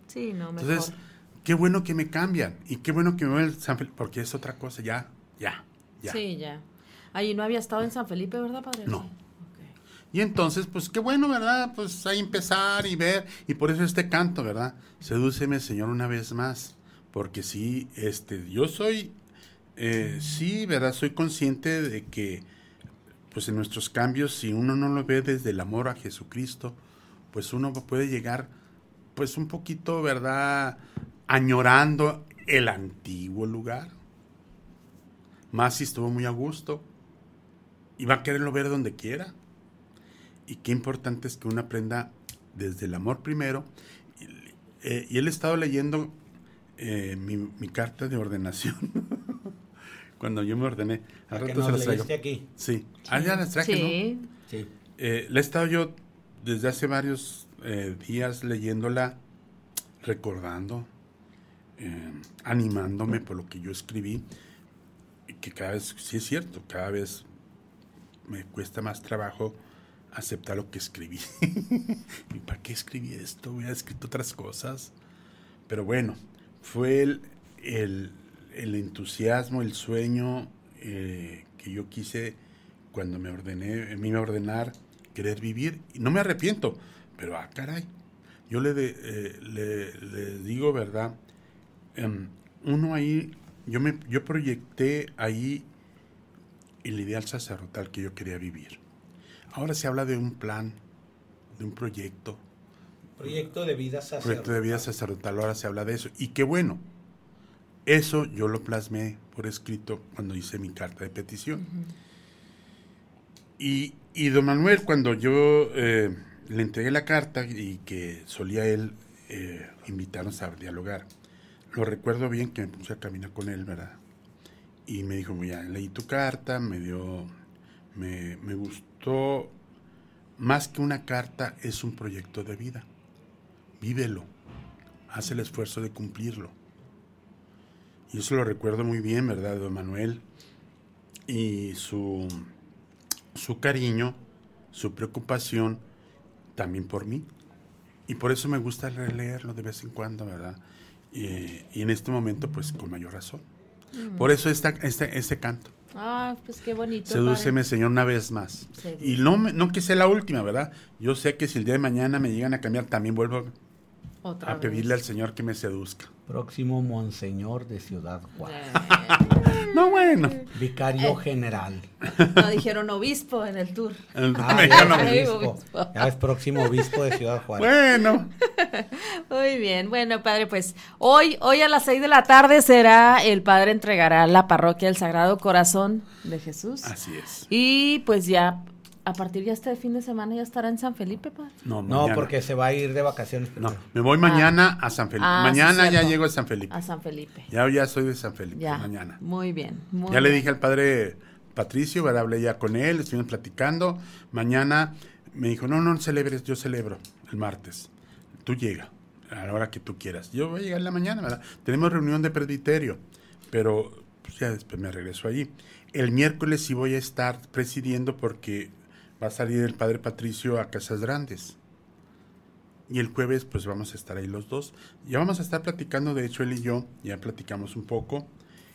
Sí, no, mejor. Entonces, qué bueno que me cambian y qué bueno que me voy al San Felipe, porque es otra cosa, ya. Sí, ya. Ahí no había estado en San Felipe, ¿verdad, padre? No. Okay. Y entonces, pues qué bueno, ¿verdad? Pues ahí empezar y ver, y por eso este canto, ¿verdad? Sedúceme, Señor, una vez más, porque sí, yo soy, sí, ¿verdad? Soy consciente de que, pues en nuestros cambios, si uno no lo ve desde el amor a Jesucristo, pues uno puede llegar, pues un poquito, ¿verdad? Añorando el antiguo lugar. Más si estuvo muy a gusto, y va a quererlo ver donde quiera. Y qué importante es que uno aprenda desde el amor primero. Y él he estado leyendo mi carta de ordenación. Cuando yo me ordené. Al rato se las traigo. Aquí? Sí. Ya las traje, sí. ¿no? Sí. La he estado yo desde hace varios días leyéndola, recordando, animándome por lo que yo escribí. Que cada vez, sí es cierto, cada vez me cuesta más trabajo aceptar lo que escribí. ¿Y para qué escribí esto? Hubiera escrito otras cosas. Pero bueno, fue el entusiasmo, el sueño que yo quise cuando me iba a ordenar, querer vivir. Y no me arrepiento, pero caray. Yo le digo, ¿verdad? Uno ahí, yo proyecté ahí el ideal sacerdotal que yo quería vivir. Ahora se habla de un plan, de un proyecto. Proyecto de vida sacerdotal. Proyecto de vida sacerdotal, ahora se habla de eso. Y qué bueno, eso yo lo plasmé por escrito cuando hice mi carta de petición. Uh-huh. Y don Manuel, cuando yo le entregué la carta y que solía él invitarnos a dialogar, lo recuerdo bien que me puse a caminar con él, ¿verdad? Y me dijo, ya leí tu carta, me gustó. Más que una carta, es un proyecto de vida. Vívelo, haz el esfuerzo de cumplirlo. Y eso lo recuerdo muy bien, ¿verdad, don Manuel? Y su cariño, su preocupación, también por mí. Y por eso me gusta releerlo de vez en cuando, ¿verdad? Y en este momento, pues, con mayor razón. Por eso este canto. Pues qué bonito. Sedúceme, Señor, una vez más. Y no que sea la última, ¿verdad? Yo sé que si el día de mañana me llegan a cambiar, también vuelvo a pedirle al Señor que me seduzca. Próximo Monseñor de Ciudad Juárez. No, bueno. Vicario general. No, dijeron obispo en el tour. Obispo. Ya es próximo obispo de Ciudad Juárez. Bueno. Muy bien. Bueno, padre, pues hoy a las 6 de la tarde será el padre entregará la parroquia del Sagrado Corazón de Jesús. Así es. Y pues ya a partir de este fin de semana ya estará en San Felipe, padre. No, porque se va a ir de vacaciones. No, me voy mañana a San Felipe. Mañana sí, ya llego a San Felipe. A San Felipe. Ya soy de San Felipe, ya. Mañana. Muy bien. Ya le dije al padre Patricio, ¿verdad? Hablé ya con él, estuvimos platicando. Mañana me dijo, no celebres, yo celebro el martes. Tú llega a la hora que tú quieras. Yo voy a llegar en la mañana, ¿verdad? Tenemos reunión de presbiterio, pero pues ya después me regreso allí. El miércoles sí voy a estar presidiendo porque va a salir el padre Patricio a Casas Grandes. Y el jueves pues vamos a estar ahí los dos. Ya vamos a estar platicando, de hecho él y yo ya platicamos un poco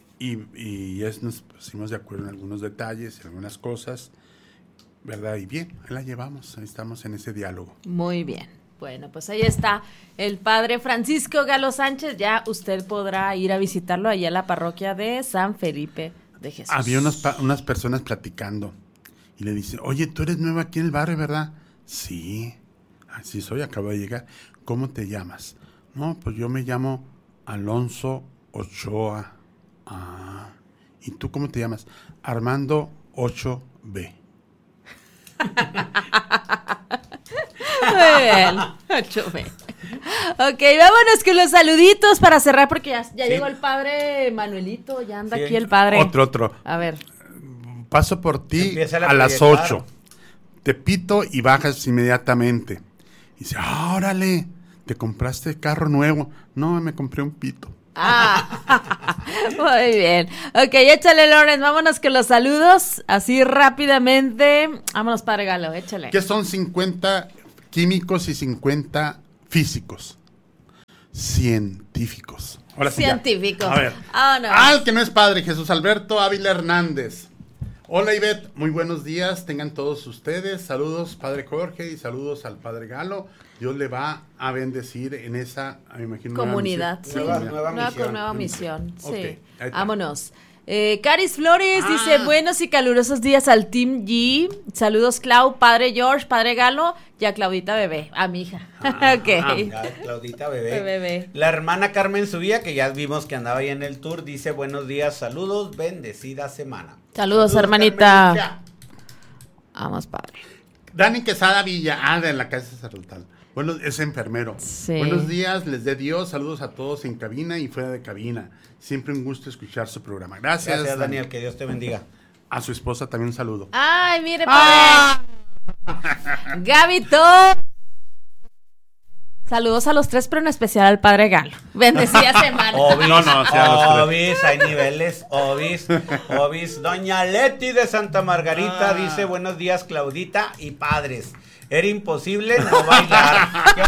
y ya nos pusimos de acuerdo en algunos detalles, en algunas cosas, ¿verdad? Y bien, ahí la llevamos, ahí estamos en ese diálogo. Muy bien. Bueno, pues ahí está el padre Francisco Galo Sánchez. Ya usted podrá ir a visitarlo allá a la parroquia de San Felipe de Jesús. Había unas personas platicando y le dicen, oye, tú eres nueva aquí en el barrio, ¿verdad? Sí, así soy, acabo de llegar. ¿Cómo te llamas? No, pues yo me llamo Alonso Ochoa. ¿Y tú cómo te llamas? Armando 8B. Muy bien, 8B. Ok, vámonos con los saluditos para cerrar porque ya llegó el padre Manuelito, ya anda aquí el padre. Otro. A ver. Paso por ti a las 8. Te pito y bajas inmediatamente. Y dice, órale, ¿te compraste carro nuevo? No, me compré un pito. Muy bien. Ok, échale, Lorenz, vámonos con los saludos, así rápidamente. Vámonos, padre Galo, échale. ¿Qué son 50 químicos y 50 físicos? científicos. Ahora sí, científicos. A ver. No. Al que no es padre, Jesús Alberto Ávila Hernández. Hola Ivette, muy buenos días, tengan todos ustedes. Saludos Padre Jorge y saludos al Padre Galo. Dios le va a bendecir en esa, me imagino, comunidad. Nueva misión. Sí. Okay, vámonos. Caris Flores dice, buenos y calurosos días al Team G. Saludos Clau, Padre George, Padre Galo y a Claudita Bebé, a mi hija. Okay. Claudita Bebé. La hermana Carmen Subía, que ya vimos que andaba ahí en el tour, dice, buenos días, saludos, bendecida semana. Saludos hermanita. Carmen. Vamos, padre. Dani Quesada Villa, de la casa sacerdotal. Bueno, es enfermero. Sí. Buenos días, les dé Dios, saludos a todos en cabina y fuera de cabina. Siempre un gusto escuchar su programa. Gracias Daniel, que Dios te bendiga. A su esposa también un saludo. Ay, mire, padre. Gabito. Saludos a los tres, pero en especial al Padre Galo. Bendecida semana. Obis, hay niveles. Obis. Doña Leti de Santa Margarita dice, buenos días, Claudita y padres. Era imposible no bailar.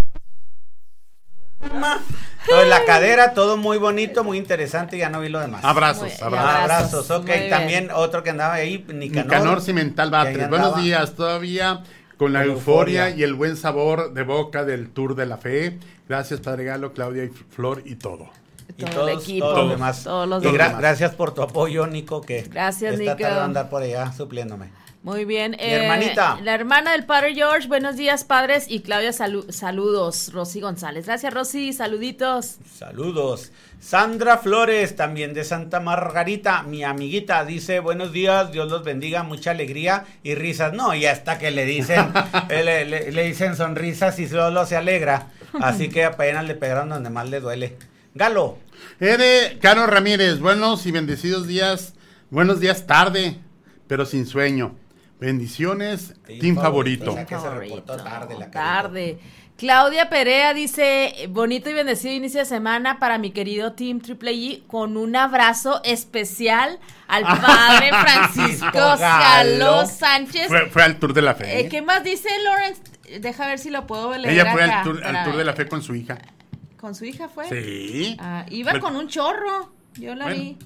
La cadera, todo muy bonito, muy interesante, ya no vi lo demás. Abrazos, ok. También otro que andaba ahí, Nicanor Cimental Batres. Buenos días, todavía con la euforia y el buen sabor de boca del Tour de la Fe. Gracias, Padre Galo, Claudia y Flor y todo. Y todo el equipo, todos los demás. Gracias por tu apoyo, Nico, que gracias, Nico. Está tardando andar por allá supliéndome. Muy bien. Mi hermanita. La hermana del Padre George, buenos días, padres. Y Claudia, saludos. Rosy González. Gracias, Rosy. Saluditos. Saludos. Sandra Flores, también de Santa Margarita, mi amiguita, dice, buenos días, Dios los bendiga, mucha alegría y risas. No, y hasta que le dicen, le dicen sonrisas y solo se alegra. Así que apenas le pegaron donde más le duele. Galo. Caro Ramírez, buenos y bendecidos días. Buenos días tarde, pero sin sueño. Bendiciones, team favorito. Que se reportó tarde. Claudia Perea dice, bonito y bendecido inicio de semana para mi querido Team Triple G, con un abrazo especial al Padre Francisco Galo Sánchez. Fue al Tour de la Fe. ¿Qué más dice Lawrence? Deja ver si lo puedo leer. Ella fue al Tour de la Fe con su hija. ¿Con su hija fue? Sí. Iba con un chorro, yo la vi.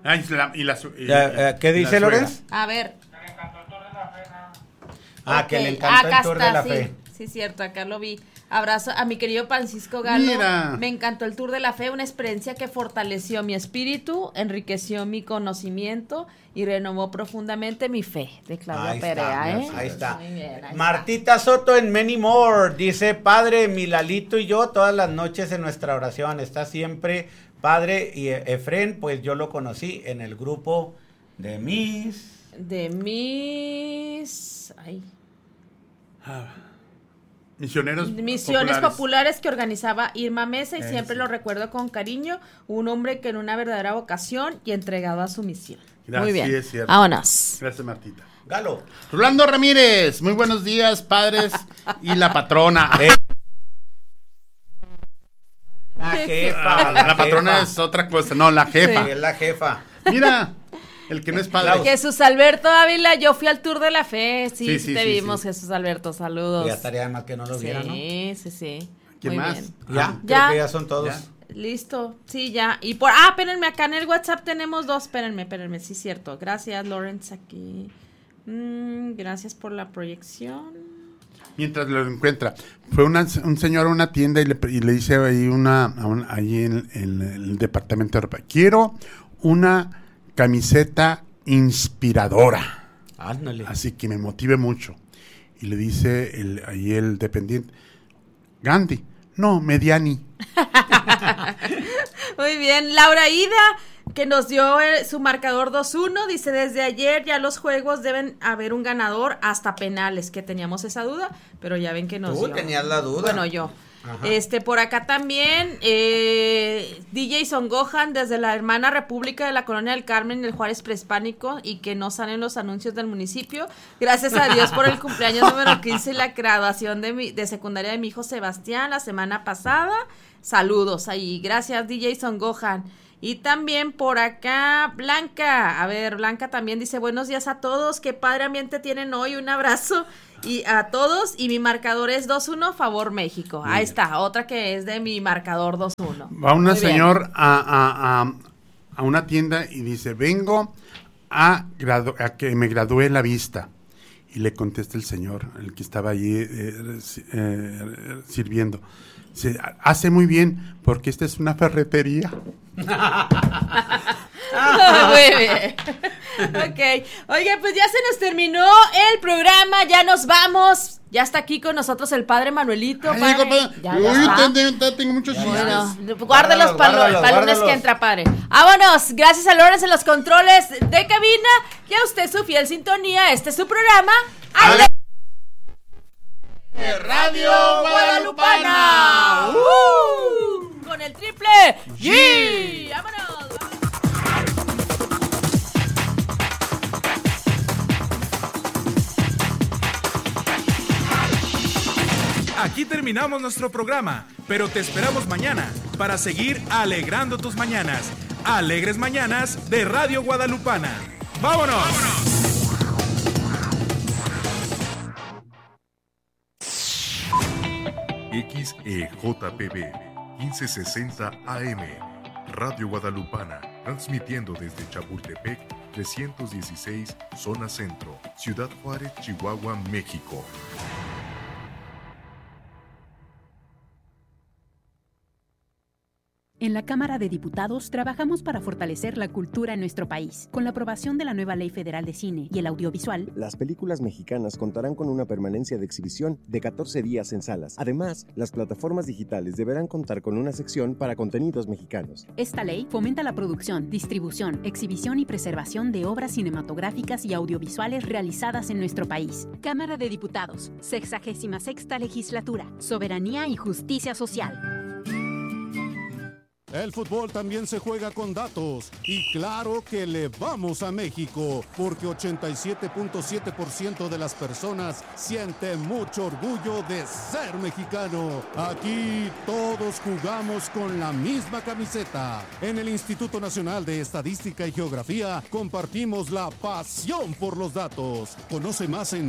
¿Qué dice Lawrence? A ver. Que le encantó el Tour de la Fe. Sí, cierto, acá lo vi. Abrazo a mi querido Francisco Galo. Mira. Me encantó el Tour de la Fe, una experiencia que fortaleció mi espíritu, enriqueció mi conocimiento y renovó profundamente mi fe. De Claudia Perea, Ahí está. Muy bien, Martita Soto en Many More dice, padre, mi Lalito y yo todas las noches en nuestra oración. Está siempre padre y Efren, pues yo lo conocí en el grupo de mis... Misiones populares que organizaba Irma Mesa y siempre lo recuerdo con cariño, un hombre que en una verdadera vocación y entregado a su misión. Gracias, muy bien, sí, es cierto. Vámonos. Gracias, Martita. Galo. Rolando Ramírez, muy buenos días, padres y la patrona. La jefa. La patrona es otra cosa, no, la jefa. Sí, es la jefa. Mira. El que no es padre. Jesús Alberto Ávila, yo fui al Tour de la Fe. Sí, te vimos, sí. Jesús Alberto, saludos. Ya estaría de más que no lo viera, ¿no? Sí. ¿Quién muy más? Bien. Ya, creo que ya son todos. ¿Ya? Listo, sí, ya. Y espérenme, acá en el WhatsApp tenemos dos. Espérenme, sí, cierto. Gracias, Lawrence, aquí. Gracias por la proyección. Mientras lo encuentra, fue un señor a una tienda y le dice ahí ahí en el departamento de ropa, quiero una camiseta inspiradora. Ándale. Así que me motive mucho. Y le dice ahí el dependiente, Gandhi, no, Mediani. Muy bien, Laura Ida, que nos dio su marcador 2-1, dice, desde ayer ya los juegos deben haber un ganador hasta penales, que teníamos esa duda, pero ya ven que nos dio. Tú tenías la duda. Bueno, yo. Ajá. Por acá también, DJ Son Gohan, desde la hermana República de la Colonia del Carmen, del Juárez Prehispánico, y que no salen los anuncios del municipio. Gracias a Dios por el cumpleaños número 15 y la graduación de secundaria de mi hijo Sebastián la semana pasada. Saludos ahí. Gracias, DJ Son Gohan. Y también por acá, Blanca. A ver, Blanca también dice, buenos días a todos. Qué padre ambiente tienen hoy. Un abrazo Y a todos, y mi marcador es 2-1, favor México. Ahí está, otra que es de mi marcador 2-1. Va una señora a una tienda y dice, vengo a que me gradúe la vista. Y le contesta el señor, el que estaba allí sirviendo. Se hace muy bien, porque esta es una ferretería. Muy bien. Ok. Oye, pues ya se nos terminó el programa, ya nos vamos. Ya está aquí con nosotros el padre Manuelito. Ay, Padre. tengo muchos chistes. Bueno, guárdalos para el lunes que entra, padre. Vámonos. Gracias a Lorenz en los controles de cabina. Y a usted su fiel sintonía. Este es su programa. Radio Guadalupana. Con el triple G. ¡Vámonos! Aquí terminamos nuestro programa, pero te esperamos mañana para seguir alegrando tus mañanas. Alegres Mañanas de Radio Guadalupana. ¡Vámonos! XEJPB 1560 AM, Radio Guadalupana, transmitiendo desde Chapultepec 316, Zona Centro, Ciudad Juárez, Chihuahua, México. En la Cámara de Diputados trabajamos para fortalecer la cultura en nuestro país. Con la aprobación de la nueva Ley Federal de Cine y el Audiovisual, las películas mexicanas contarán con una permanencia de exhibición de 14 días en salas. Además, las plataformas digitales deberán contar con una sección para contenidos mexicanos. Esta ley fomenta la producción, distribución, exhibición y preservación de obras cinematográficas y audiovisuales realizadas en nuestro país. Cámara de Diputados, 66ª Legislatura, Soberanía y Justicia Social. El fútbol también se juega con datos y claro que le vamos a México porque 87.7% de las personas siente mucho orgullo de ser mexicano. Aquí todos jugamos con la misma camiseta. En el Instituto Nacional de Estadística y Geografía compartimos la pasión por los datos. Conoce más en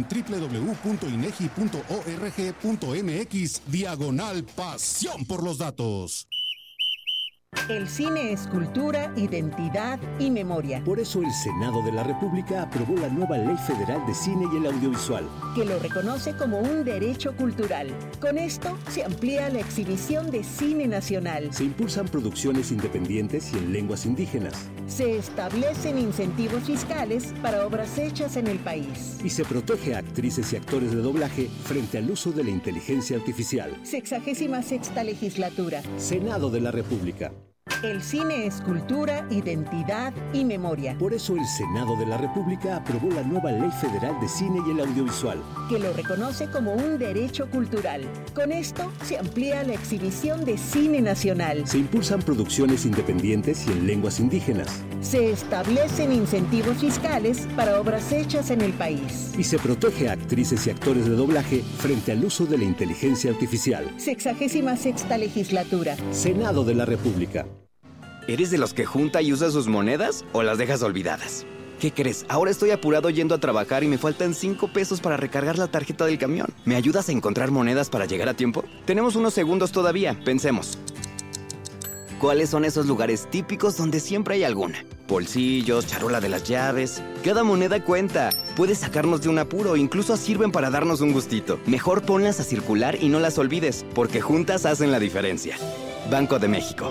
www.inegi.org.mx/pasión por los datos. El cine es cultura, identidad y memoria. Por eso el Senado de la República aprobó la nueva Ley Federal de Cine y el Audiovisual, que lo reconoce como un derecho cultural. Con esto se amplía la exhibición de cine nacional. Se impulsan producciones independientes y en lenguas indígenas. Se establecen incentivos fiscales para obras hechas en el país. Y se protege a actrices y actores de doblaje frente al uso de la inteligencia artificial. 66ª Legislatura. Senado de la República. El cine es cultura, identidad y memoria. Por eso el Senado de la República aprobó la nueva Ley Federal de Cine y el Audiovisual, que lo reconoce como un derecho cultural. Con esto se amplía la exhibición de cine nacional. Se impulsan producciones independientes y en lenguas indígenas. Se establecen incentivos fiscales para obras hechas en el país. Y se protege a actrices y actores de doblaje frente al uso de la inteligencia artificial. 66ª Legislatura. Senado de la República. ¿Eres de los que junta y usa sus monedas o las dejas olvidadas? ¿Qué crees? Ahora estoy apurado yendo a trabajar y me faltan 5 pesos para recargar la tarjeta del camión. ¿Me ayudas a encontrar monedas para llegar a tiempo? Tenemos unos segundos todavía, pensemos. ¿Cuáles son esos lugares típicos donde siempre hay alguna? Bolsillos, charola de las llaves. Cada moneda cuenta. Puede sacarnos de un apuro, incluso sirven para darnos un gustito. Mejor ponlas a circular y no las olvides, porque juntas hacen la diferencia. Banco de México.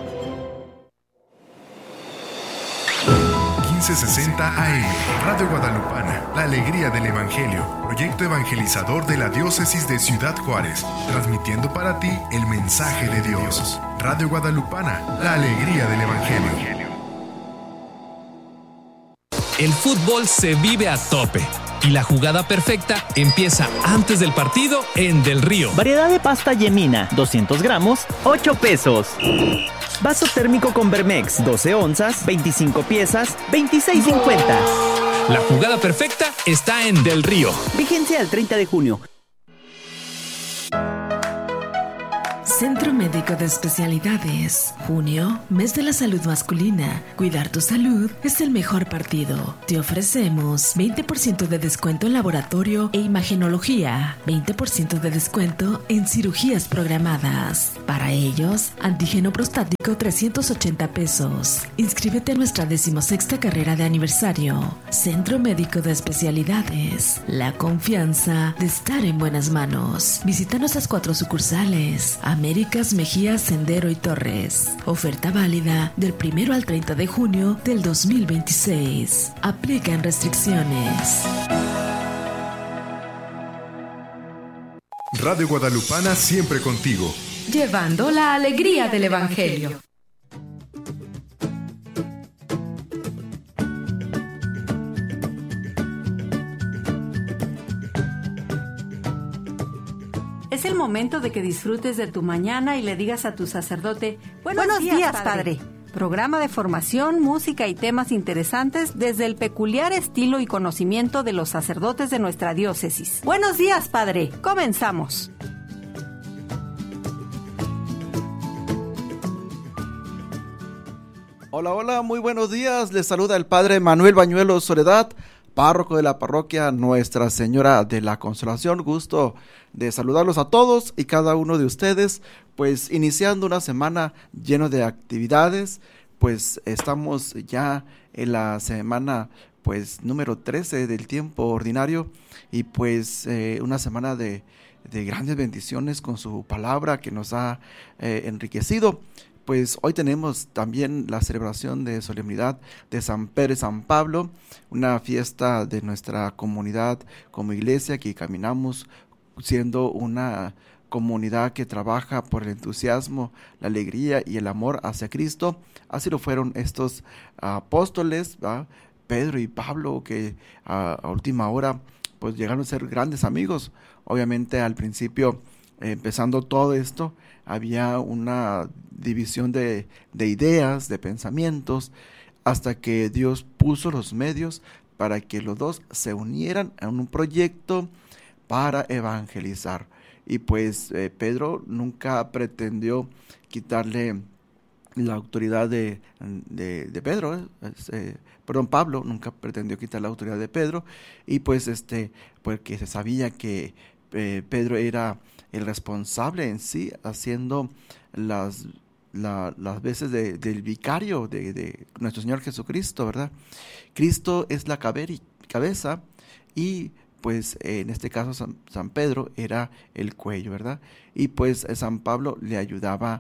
1560 AM, Radio Guadalupana, la alegría del Evangelio, proyecto evangelizador de la diócesis de Ciudad Juárez, transmitiendo para ti el mensaje de Dios. Radio Guadalupana, la alegría del Evangelio. El fútbol se vive a tope y la jugada perfecta empieza antes del partido en Del Río. Variedad de pasta Yemina, 200 gramos, 8 pesos. Vaso térmico con Vermex, 12 onzas, 25 piezas, 26.50. La jugada perfecta está en Del Río. Vigencia al 30 de junio. Centro Médico de Especialidades. Junio, mes de la salud masculina. Cuidar tu salud es el mejor partido. Te ofrecemos 20% de descuento en laboratorio e imagenología, 20% de descuento en cirugías programadas. Para ellos, antígeno prostático 380 pesos. Inscríbete a nuestra 16ª carrera de aniversario. Centro Médico de Especialidades. La confianza de estar en buenas manos. Visita nuestras 4 sucursales: Américas, Mejía, Sendero y Torres. Oferta válida del 1 al 30 de junio del 2026. Aplican restricciones. Radio Guadalupana siempre contigo. Llevando la alegría del Evangelio. Es el momento de que disfrutes de tu mañana y le digas a tu sacerdote: Buenos días, padre. Programa de formación, música y temas interesantes desde el peculiar estilo y conocimiento de los sacerdotes de nuestra diócesis. Buenos días, padre. Comenzamos. Hola, hola, muy buenos días. Les saluda el padre Manuel Bañuelos Soledad, párroco de la parroquia Nuestra Señora de la Consolación. Gusto de saludarlos a todos y cada uno de ustedes, pues iniciando una semana llena de actividades. Pues estamos ya en la semana pues número 13 del tiempo ordinario y pues una semana de grandes bendiciones con su palabra que nos ha enriquecido. Pues hoy tenemos también la celebración de solemnidad de San Pedro y San Pablo, una fiesta de nuestra comunidad como iglesia que caminamos siendo una comunidad que trabaja por el entusiasmo, la alegría y el amor hacia Cristo. Así lo fueron estos apóstoles, ¿va? Pedro y Pablo, que a última hora pues llegaron a ser grandes amigos. Obviamente al principio, empezando todo esto, había una división de ideas, de pensamientos, hasta que Dios puso los medios para que los dos se unieran en un proyecto para evangelizar. Y pues Pedro nunca pretendió quitarle la autoridad de Pedro, Pablo nunca pretendió quitar la autoridad de Pedro, y pues porque se sabía que Pedro era el responsable en sí, haciendo las veces del vicario de nuestro Señor Jesucristo, ¿verdad? Cristo es la cabeza y pues en este caso San Pedro era el cuello, ¿verdad? Y pues San Pablo le ayudaba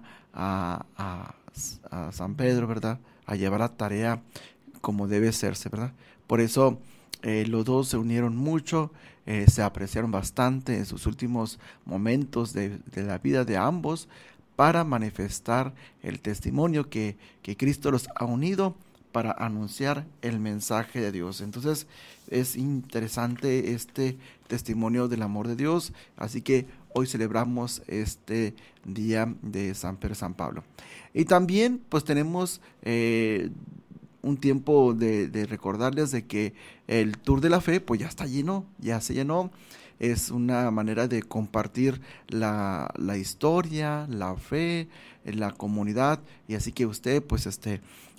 a San Pedro, ¿verdad? A llevar la tarea como debe hacerse, ¿verdad? Por eso los dos se unieron mucho, se apreciaron bastante en sus últimos momentos de la vida de ambos para manifestar el testimonio que Cristo los ha unido para anunciar el mensaje de Dios. Entonces es interesante este testimonio del amor de Dios, así que hoy celebramos este día de San Pedro y San Pablo. Y también pues tenemos un tiempo de recordarles de que el Tour de la Fe pues ya se llenó. Es una manera de compartir la historia, la fe, la comunidad, y así que usted pues esté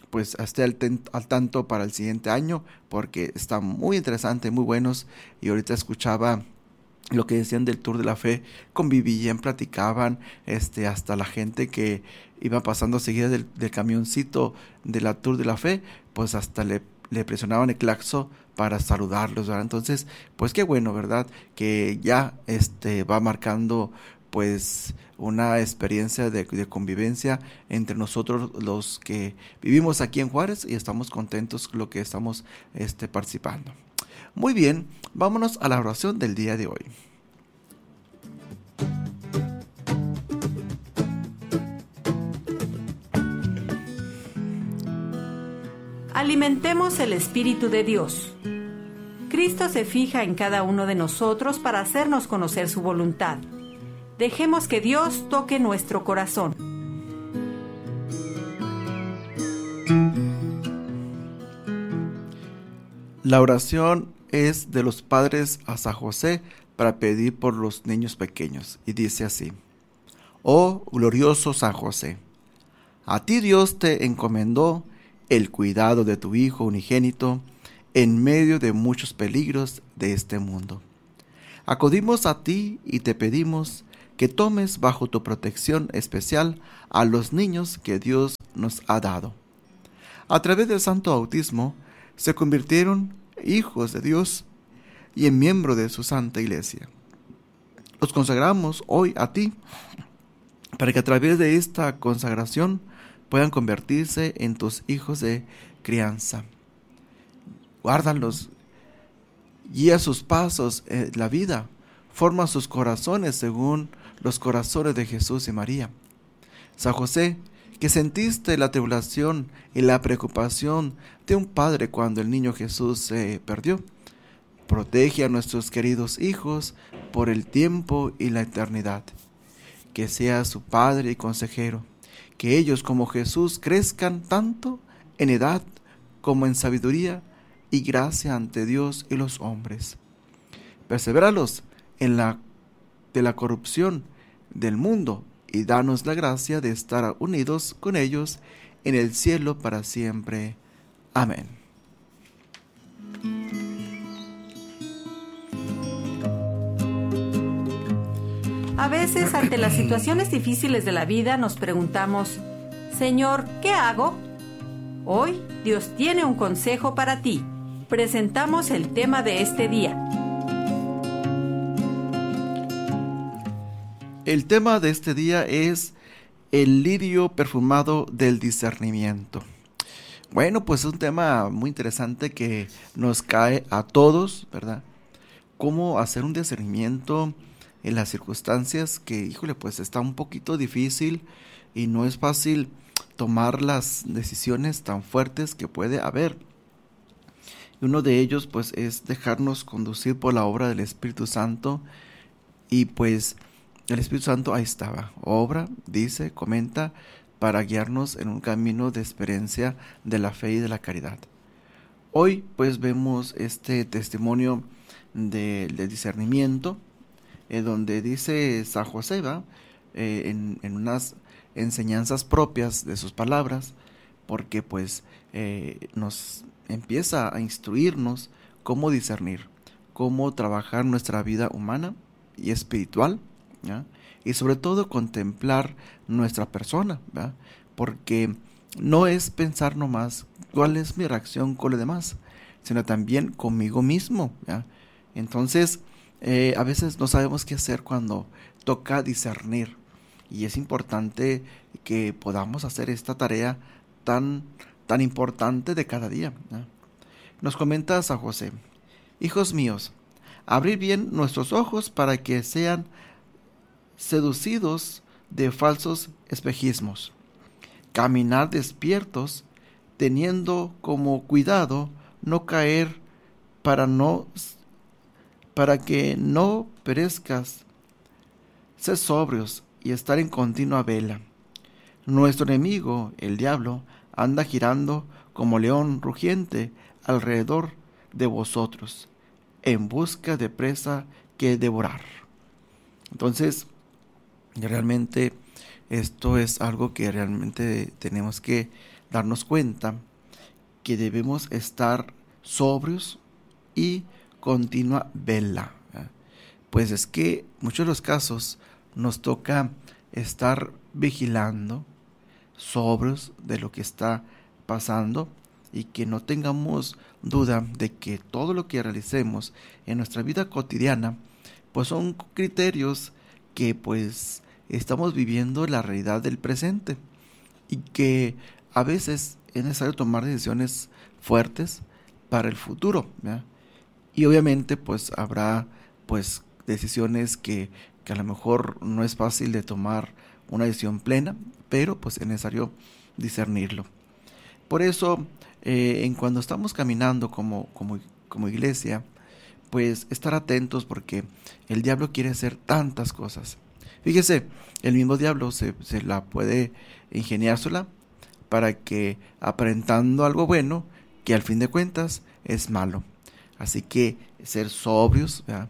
al tanto para el siguiente año, porque está muy interesante, muy buenos. Y ahorita escuchaba lo que decían del Tour de la Fe, convivían, platicaban, hasta la gente que iba pasando seguida del camioncito de la Tour de la Fe, pues hasta le presionaban el claxon para saludarlos, ¿verdad? Entonces, pues qué bueno, ¿verdad? Que ya va marcando pues una experiencia de convivencia entre nosotros los que vivimos aquí en Juárez, y estamos contentos con lo que estamos participando. Muy bien, vámonos a la oración del día de hoy. Alimentemos el Espíritu de Dios. Cristo se fija en cada uno de nosotros para hacernos conocer su voluntad. Dejemos que Dios toque nuestro corazón. La oración es de los padres a San José para pedir por los niños pequeños, y dice así: oh glorioso San José. A ti Dios te encomendó el cuidado de tu Hijo unigénito en medio de muchos peligros de este mundo. Acudimos a ti y te pedimos que tomes bajo tu protección especial a los niños que Dios nos ha dado. A través del santo bautismo se convirtieron hijos de Dios y en miembros de su santa iglesia. Los consagramos hoy a ti para que a través de esta consagración puedan convertirse en tus hijos de crianza. Guárdalos, guía sus pasos en la vida, forma sus corazones según los corazones de Jesús y María. San José, que sentiste la tribulación y la preocupación de un padre cuando el niño Jesús se perdió, protege a nuestros queridos hijos por el tiempo y la eternidad. Que sea su padre y consejero, que ellos como Jesús crezcan tanto en edad como en sabiduría y gracia ante Dios y los hombres. Persevéralos de la corrupción del mundo y danos la gracia de estar unidos con ellos en el cielo para siempre. Amén. A veces, ante las situaciones difíciles de la vida, nos preguntamos, Señor, ¿qué hago? Hoy, Dios tiene un consejo para ti. Presentamos el tema de este día. El tema de este día es el lirio perfumado del discernimiento. Bueno, pues es un tema muy interesante que nos cae a todos, ¿verdad? Cómo hacer un discernimiento en las circunstancias que, híjole, pues está un poquito difícil y no es fácil tomar las decisiones tan fuertes que puede haber. Y uno de ellos, pues, es dejarnos conducir por la obra del Espíritu Santo. Y pues el Espíritu Santo ahí estaba, obra, dice, comenta, para guiarnos en un camino de experiencia de la fe y de la caridad. Hoy pues vemos este testimonio del discernimiento, donde dice San José, en unas enseñanzas propias de sus palabras, porque pues nos empieza a instruirnos cómo discernir, cómo trabajar nuestra vida humana y espiritual, ¿ya? Y sobre todo contemplar nuestra persona, ¿verdad? Porque no es pensar nomás cuál es mi reacción con los demás, sino también conmigo mismo, ¿ya? Entonces, a veces no sabemos qué hacer cuando toca discernir, y es importante que podamos hacer esta tarea tan importante de cada día, ¿ya? Nos comenta San José: hijos míos, abrid bien nuestros ojos para que sean seducidos de falsos espejismos. Caminar despiertos, teniendo como cuidado no caer, para que no perezcas. Sed sobrios y estar en continua vela. Nuestro enemigo, el diablo, anda girando como león rugiente alrededor de vosotros, en busca de presa que devorar. Entonces, realmente esto es algo que realmente tenemos que darnos cuenta, que debemos estar sobrios y continua vela. Pues es que en muchos de los casos nos toca estar vigilando, sobrios de lo que está pasando, y que no tengamos duda de que todo lo que realicemos en nuestra vida cotidiana pues son criterios que pues estamos viviendo la realidad del presente, y que a veces es necesario tomar decisiones fuertes para el futuro, ¿verdad? Y obviamente pues habrá pues decisiones que a lo mejor no es fácil de tomar una decisión plena, pero pues es necesario discernirlo. Por eso, cuando estamos caminando como iglesia, pues estar atentos, porque el diablo quiere hacer tantas cosas. Fíjese, el mismo diablo se la puede ingeniársela para que, aparentando algo bueno, que al fin de cuentas es malo. Así que ser sobrios, ¿verdad?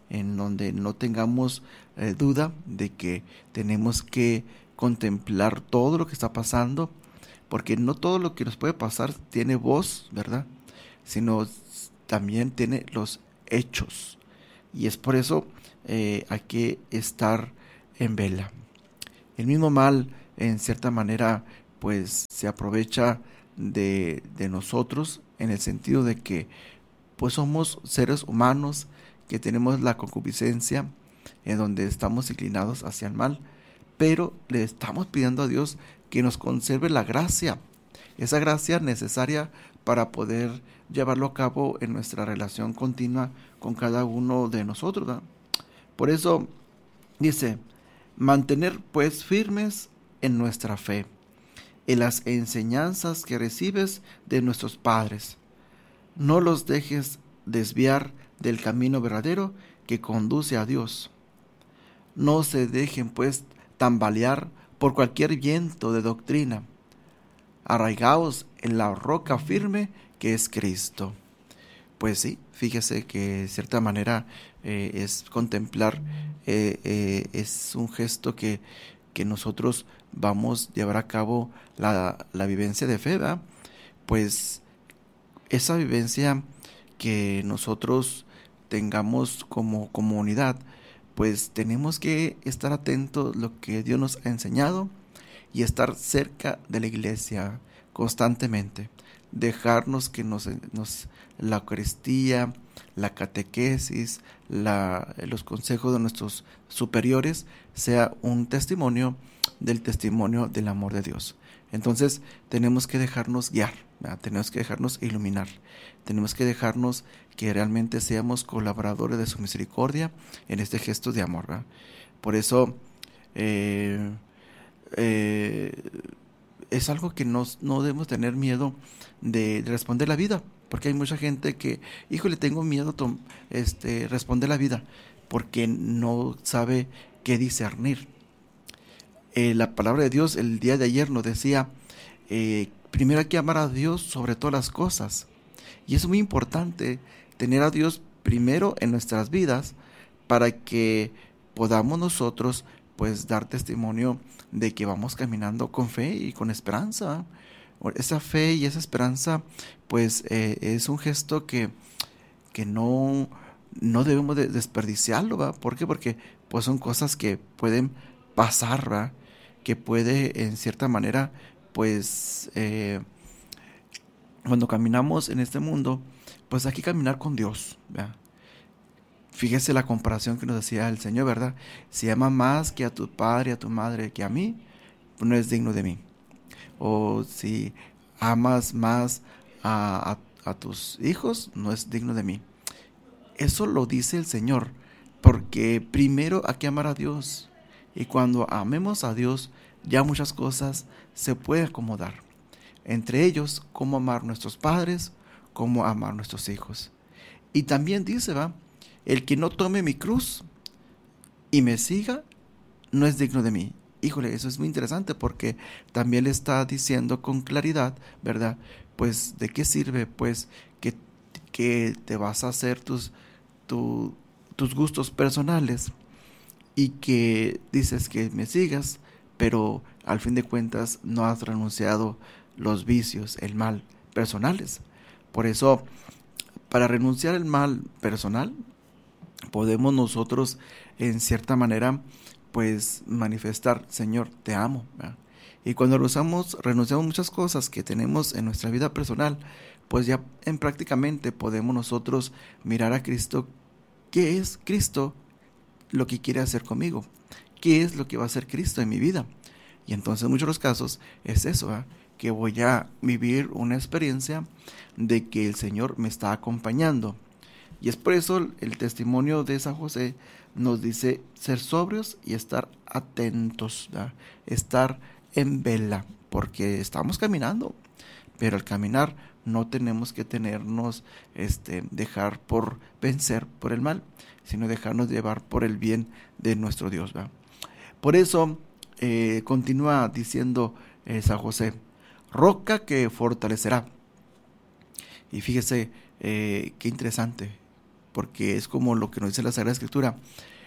en donde no tengamos duda de que tenemos que contemplar todo lo que está pasando, porque no todo lo que nos puede pasar tiene voz, ¿verdad? Sino también tiene los hechos. Y es por eso hay que estar en vela. El mismo mal, en cierta manera, pues se aprovecha de nosotros, en el sentido de que pues somos seres humanos que tenemos la concupiscencia, en donde estamos inclinados hacia el mal, pero le estamos pidiendo a Dios que nos conserve la gracia, esa gracia necesaria para poder llevarlo a cabo en nuestra relación continua con cada uno de nosotros, ¿verdad? Por eso dice, mantener pues firmes en nuestra fe, en las enseñanzas que recibes de nuestros padres. No los dejes desviar del camino verdadero que conduce a Dios. No se dejen pues tambalear por cualquier viento de doctrina. Arraigaos en la roca firme que es Cristo. Pues sí, fíjese que de cierta manera es contemplar, es un gesto que nosotros vamos a llevar a cabo la vivencia de fe, ¿verdad? Pues esa vivencia que nosotros tengamos como comunidad, pues tenemos que estar atentos a lo que Dios nos ha enseñado y estar cerca de la iglesia constantemente. Dejarnos que la Eucaristía, la catequesis, los consejos de nuestros superiores sea un testimonio del amor de Dios. Entonces tenemos que dejarnos guiar, ¿verdad? Tenemos que dejarnos iluminar, tenemos que dejarnos que realmente seamos colaboradores de su misericordia en este gesto de amor, ¿verdad? Por eso es algo que no debemos tener miedo de responder la vida, porque hay mucha gente que, híjole, tengo miedo responder la vida, porque no sabe qué discernir. La palabra de Dios el día de ayer nos decía, primero hay que amar a Dios sobre todas las cosas, y es muy importante tener a Dios primero en nuestras vidas para que podamos nosotros pues dar testimonio de que vamos caminando con fe y con esperanza. Esa fe y esa esperanza pues es un gesto que no debemos de desperdiciarlo, ¿va? ¿Por qué? Porque pues son cosas que pueden pasar, ¿va? Que puede en cierta manera pues cuando caminamos en este mundo pues hay que caminar con Dios, ¿va? Fíjese la comparación que nos decía el Señor, ¿verdad? Si amas más que a tu padre y a tu madre que a mí, pues no es digno de mí. O si amas más a tus hijos, no es digno de mí. Eso lo dice el Señor, porque primero hay que amar a Dios. Y cuando amemos a Dios, ya muchas cosas se pueden acomodar. Entre ellos, cómo amar a nuestros padres, cómo amar a nuestros hijos. Y también dice, ¿va? El que no tome mi cruz y me siga, no es digno de mí. Híjole, eso es muy interesante porque también le está diciendo con claridad, ¿verdad? Pues, ¿de qué sirve? Pues, que te vas a hacer tus gustos personales y que dices que me sigas, pero al fin de cuentas no has renunciado los vicios, el mal personales. Por eso, para renunciar al mal personal, podemos nosotros en cierta manera pues manifestar, Señor, te amo, ¿verdad? Y cuando renunciamos muchas cosas que tenemos en nuestra vida personal, pues ya prácticamente podemos nosotros mirar a Cristo. ¿Qué es Cristo lo que quiere hacer conmigo? ¿Qué es lo que va a hacer Cristo en mi vida? Y entonces en muchos de los casos es eso, ¿verdad? Que voy a vivir una experiencia de que el Señor me está acompañando. Y es por eso el testimonio de San José nos dice ser sobrios y estar atentos, ¿verdad? Estar en vela, porque estamos caminando, pero al caminar no tenemos que dejar por vencer por el mal, sino dejarnos llevar por el bien de nuestro Dios, ¿verdad? Por eso continúa diciendo San José, roca que fortalecerá. Y fíjese qué interesante, porque es como lo que nos dice la Sagrada Escritura.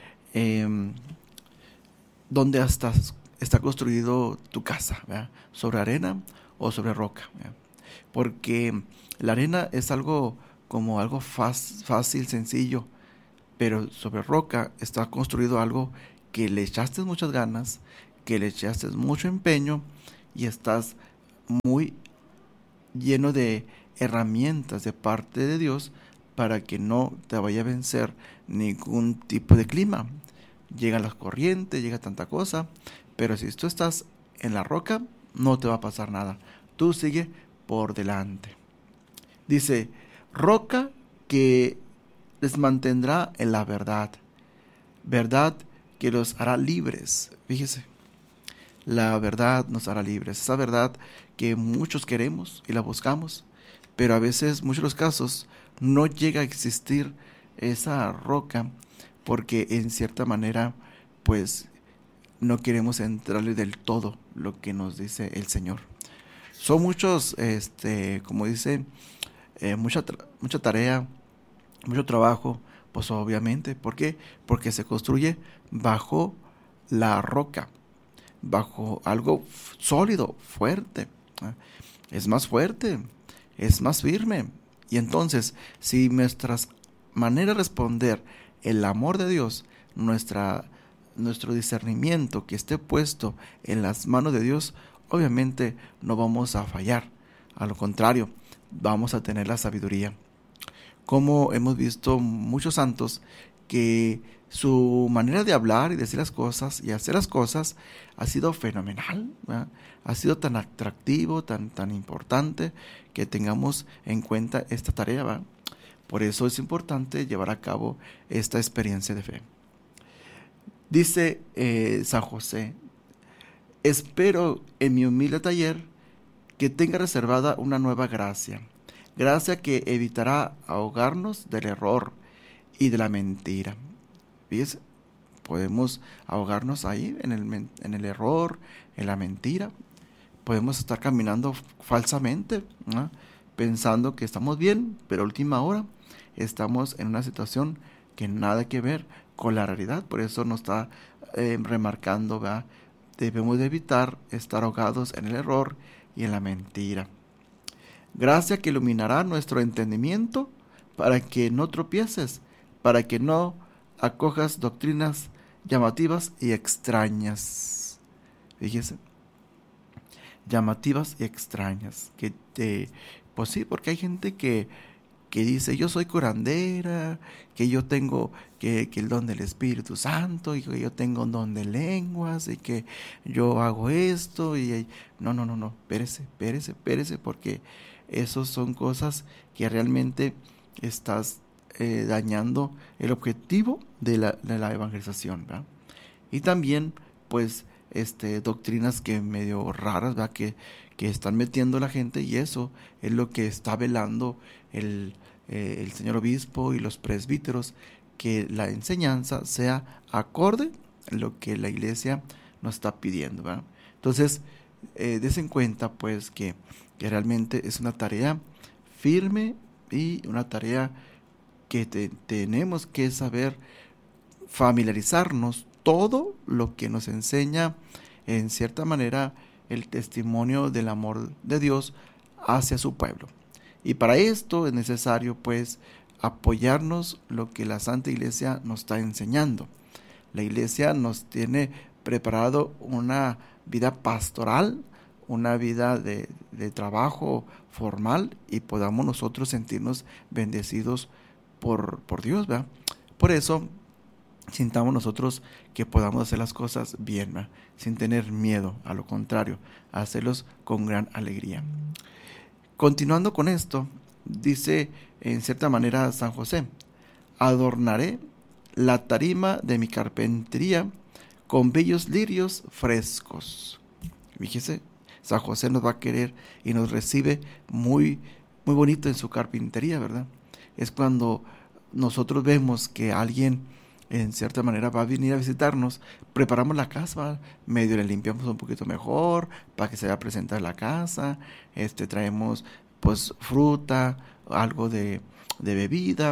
¿Dónde está construido tu casa? ¿Verdad? ¿Sobre arena o sobre roca? ¿Verdad? Porque la arena es algo como algo fácil, sencillo, pero sobre roca está construido algo que le echaste muchas ganas, que le echaste mucho empeño y estás muy lleno de herramientas de parte de Dios para que no te vaya a vencer ningún tipo de clima. Llegan las corrientes, llega tanta cosa, pero si tú estás en la roca, no te va a pasar nada. Tú sigue por delante. Dice, roca que les mantendrá en la verdad, verdad que los hará libres. Fíjese, la verdad nos hará libres, esa verdad que muchos queremos y la buscamos, pero a veces, muchos de los casos, no llega a existir esa roca porque en cierta manera, pues, no queremos entrarle del todo lo que nos dice el Señor. Son muchos, como dice, mucha tarea, mucho trabajo, pues obviamente. ¿Por qué? Porque se construye bajo la roca, bajo algo sólido, fuerte. Es más fuerte, es más firme. Y entonces, si nuestra manera de responder, el amor de Dios, nuestro discernimiento que esté puesto en las manos de Dios, obviamente no vamos a fallar. A lo contrario, vamos a tener la sabiduría. Como hemos visto muchos santos que su manera de hablar y decir las cosas y hacer las cosas ha sido fenomenal, ¿verdad? Ha sido tan atractivo, tan importante que tengamos en cuenta esta tarea, ¿verdad? Por eso es importante llevar a cabo esta experiencia de fe. Dice San José, espero en mi humilde taller que tenga reservada una nueva gracia, gracia que evitará ahogarnos del error y de la mentira. ¿Ves? Podemos ahogarnos ahí en el error, en la mentira. Podemos estar caminando falsamente, ¿no? Pensando que estamos bien, pero a última hora estamos en una situación que nada que ver con la realidad. Por eso nos está remarcando, ¿verdad? Debemos de evitar estar ahogados en el error y en la mentira. Gracia que iluminará nuestro entendimiento para que no tropieces, para que no acojas doctrinas llamativas y extrañas. Fíjese, llamativas y extrañas. Pues sí, porque hay gente que dice, yo soy curandera, que yo tengo que el don del Espíritu Santo, y que yo tengo un don de lenguas, y que yo hago esto, y no, espérese, porque esos son cosas que realmente estás dañando el objetivo de la evangelización, ¿verdad? Y también, pues, doctrinas que medio raras, ¿verdad? Que están metiendo la gente, y eso es lo que está velando el señor obispo y los presbíteros, que la enseñanza sea acorde a lo que la iglesia nos está pidiendo, ¿verdad? Entonces, des en cuenta, pues, que realmente es una tarea firme y una tarea que tenemos que saber familiarizarnos todo lo que nos enseña, en cierta manera, el testimonio del amor de Dios hacia su pueblo. Y para esto es necesario, pues, apoyarnos lo que la Santa Iglesia nos está enseñando. La Iglesia nos tiene preparado una vida pastoral, una vida de trabajo formal, y podamos nosotros sentirnos bendecidos por Dios, ¿verdad? Por eso, sintamos nosotros que podamos hacer las cosas bien, ¿verdad? Sin tener miedo, a lo contrario, hacerlos con gran alegría. Continuando con esto, dice en cierta manera San José, adornaré la tarima de mi carpintería con bellos lirios frescos. Fíjese, San José nos va a querer y nos recibe muy, muy bonito en su carpintería, ¿verdad? Es cuando nosotros vemos que alguien en cierta manera va a venir a visitarnos, preparamos la casa, medio le limpiamos un poquito mejor para que se vaya a presentar la casa, traemos pues fruta, algo de bebida,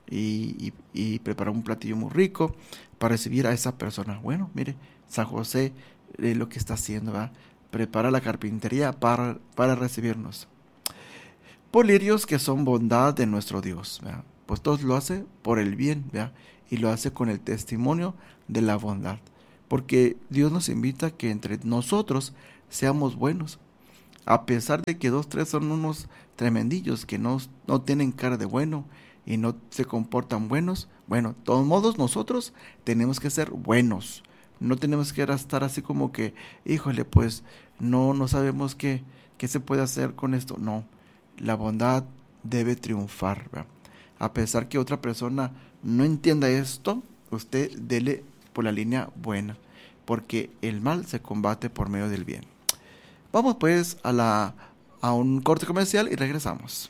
y preparar un platillo muy rico para recibir a esa persona. Bueno, mire, San José lo que está haciendo, ¿verdad? Prepara la carpintería para recibirnos. Por lirios que son bondad de nuestro Dios, ¿verdad? Pues todo lo hace por el bien, ¿verdad? Y lo hace con el testimonio de la bondad. Porque Dios nos invita a que entre nosotros seamos buenos. A pesar de que 2, 3 son unos tremendillos que no tienen cara de bueno y no se comportan buenos, bueno, de todos modos nosotros tenemos que ser buenos. No tenemos que estar así como que, híjole, pues no sabemos qué se puede hacer con esto. No, la bondad debe triunfar, ¿verdad? A pesar que otra persona no entienda esto, usted dele por la línea buena, porque el mal se combate por medio del bien. Vamos pues a un corte comercial y regresamos.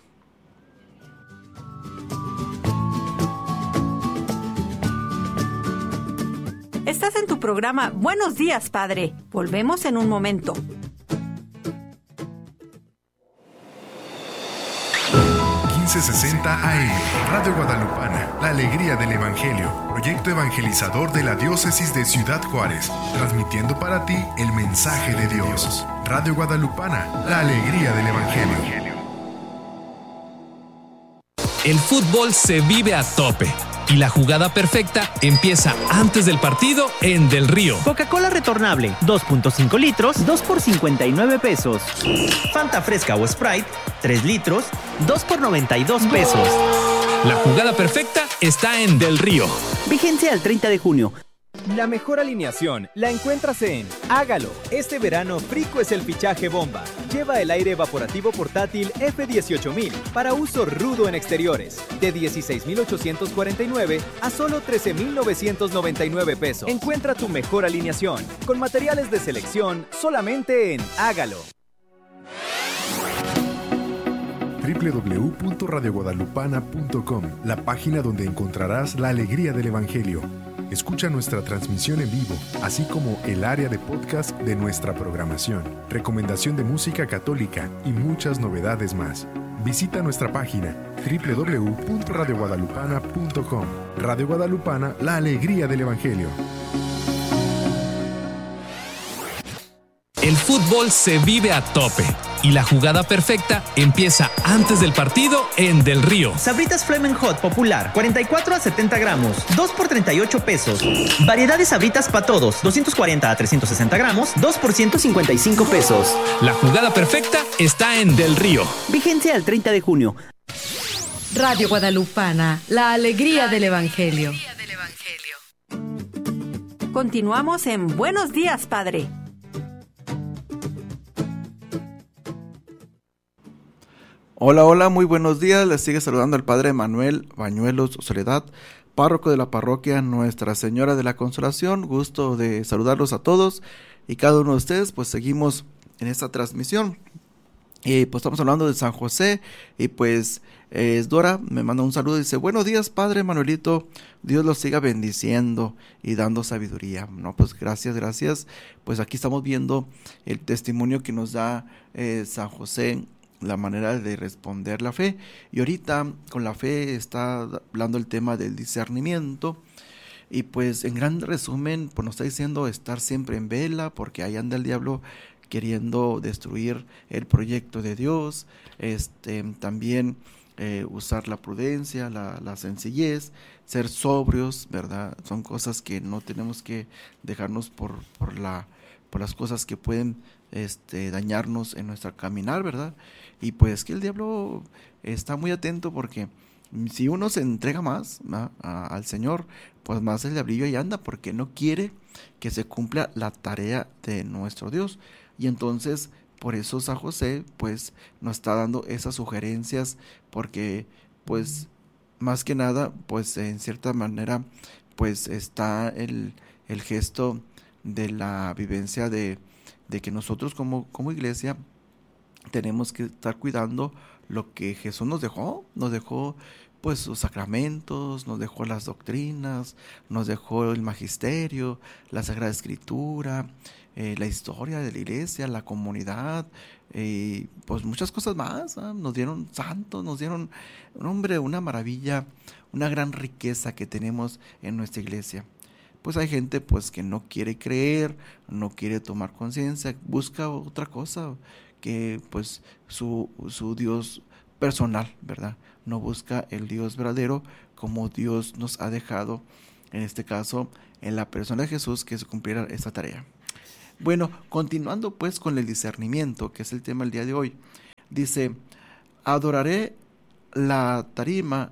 Estás en tu programa Buenos Días, Padre. Volvemos en un momento. AM, Radio Guadalupana, la alegría del Evangelio, proyecto evangelizador de la diócesis de Ciudad Juárez, transmitiendo para ti el mensaje de Dios. Radio Guadalupana, la alegría del Evangelio. El fútbol se vive a tope y la jugada perfecta empieza antes del partido en Del Río. Coca-Cola retornable, 2.5 litros, 2 por 59 pesos. Fanta fresca o Sprite, 3 litros, 2 por 92 pesos. La jugada perfecta está en Del Río. Vigencia al 30 de junio. La mejor alineación la encuentras en Hágalo. Este verano Frico es el fichaje bomba. Lleva el aire evaporativo portátil F18000 para uso rudo en exteriores. De 16,849 a solo 13,999 pesos. Encuentra tu mejor alineación con materiales de selección solamente en Hágalo. www.radioguadalupana.com, la página donde encontrarás la alegría del Evangelio. Escucha nuestra transmisión en vivo, así como el área de podcast de nuestra programación, recomendación de música católica y muchas novedades más. Visita nuestra página www.radioguadalupana.com. Radio Guadalupana, la alegría del Evangelio. El fútbol se vive a tope y la jugada perfecta empieza antes del partido en Del Río. Sabritas Flamin' Hot Popular, 44 a 70 gramos, 2 por 38 pesos. Variedad de Sabritas para todos, 240 a 360 gramos, 2 por 155 pesos. La jugada perfecta está en Del Río. Vigencia al 30 de junio. Radio Guadalupana, la alegría del Evangelio. Continuamos en Buenos Días, Padre. Hola, muy buenos días. Les sigue saludando el Padre Manuel Bañuelos Soledad, párroco de la parroquia Nuestra Señora de la Consolación. Gusto de saludarlos a todos y cada uno de ustedes. Pues seguimos en esta transmisión. Pues estamos hablando de San José y pues Dora me manda un saludo y dice: buenos días, Padre Manuelito, Dios los siga bendiciendo y dando sabiduría. No, pues gracias. Pues aquí estamos viendo el testimonio que nos da San José, la manera de responder la fe. Y ahorita con la fe está hablando el tema del discernimiento. Y pues en gran resumen, pues nos está diciendo estar siempre en vela, porque ahí anda el diablo queriendo destruir el proyecto de Dios. También usar la prudencia, la sencillez, ser sobrios, ¿verdad? Son cosas que no tenemos que dejarnos por las cosas que pueden dañarnos en nuestro caminar, ¿verdad? Y pues que el diablo está muy atento, porque si uno se entrega más al Señor, pues más el diablillo ahí anda, porque no quiere que se cumpla la tarea de nuestro Dios. Y entonces por eso San José pues nos está dando esas sugerencias, porque pues más que nada pues en cierta manera pues está el gesto de la vivencia de que nosotros como iglesia tenemos que estar cuidando lo que Jesús nos dejó pues sus sacramentos, nos dejó las doctrinas, nos dejó el magisterio, la Sagrada Escritura, la historia de la iglesia, la comunidad, pues muchas cosas más, ¿eh? Nos dieron santos, nos dieron, hombre, una maravilla, una gran riqueza que tenemos en nuestra iglesia. Pues hay gente pues que no quiere creer, no quiere tomar conciencia, busca otra cosa, que pues su Dios personal, ¿verdad? No busca el Dios verdadero como Dios nos ha dejado, en este caso, en la persona de Jesús, que se cumpliera esta tarea. Bueno, continuando pues con el discernimiento, que es el tema del día de hoy, dice, adornaré la tarima